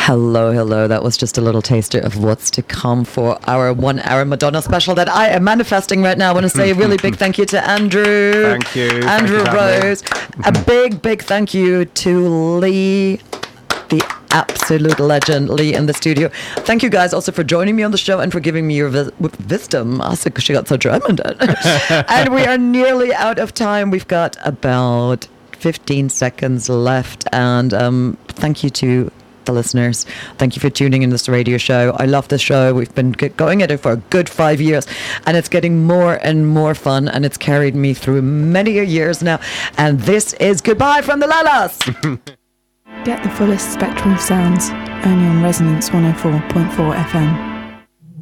Hello, hello. That was just a little taster of what's to come for our 1 hour Madonna special that I am manifesting right now. I want to say a really big thank you to Andrew. Thank you. Andrew Thank you, Rose. A big thank you to Lee, the absolute legend, Lee, in the studio. Thank you guys also for joining me on the show and for giving me your wisdom. I said, she got so German then. And we are nearly out of time. We've got about 15 seconds left. And thank you to the listeners. Thank you for tuning in this radio show. I love this show. We've been going at it for a good 5 years, and it's getting more and more fun, and it's carried me through many years now. And this is goodbye from the Lalas. Get the fullest spectrum of sounds only on Resonance 104.4 FM.